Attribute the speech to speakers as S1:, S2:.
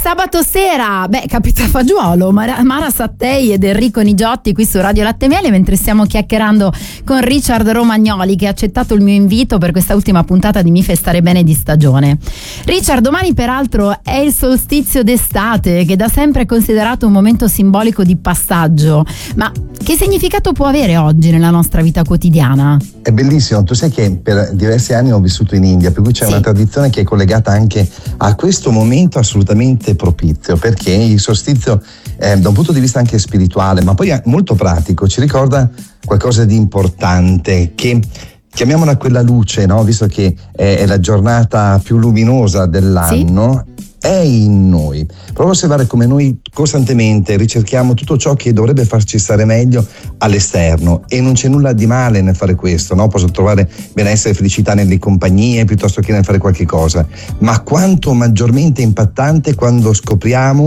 S1: Sabato sera, capita Fagiolo, Mara Sattei ed Enrico Nigiotti qui su Radio Latte e Miele, mentre stiamo chiacchierando con Richard Romagnoli, che ha accettato il mio invito per questa ultima puntata di Mi fai stare bene di stagione. Richard, domani peraltro è il solstizio d'estate, che da sempre è considerato un momento simbolico di passaggio, ma che significato può avere oggi nella nostra vita quotidiana?
S2: È bellissimo, tu sai che per diversi anni ho vissuto in India, per cui c'è una tradizione che è collegata anche a questo momento assolutamente propizio, perché il solstizio da un punto di vista anche spirituale, ma poi molto pratico, ci ricorda qualcosa di importante, che chiamiamola quella luce, no? Visto che è la giornata più luminosa dell'anno, è in noi. Provo a osservare come noi costantemente ricerchiamo tutto ciò che dovrebbe farci stare meglio all'esterno, e non c'è nulla di male nel fare questo, no? Posso trovare benessere e felicità nelle compagnie piuttosto che nel fare qualche cosa, ma quanto maggiormente impattante quando scopriamo